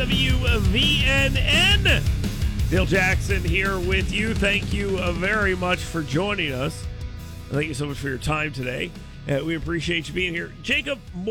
WVNN. Dale Jackson here with you. Thank you very much for joining us. Thank you so much for your time today. We appreciate you being here. Jacob,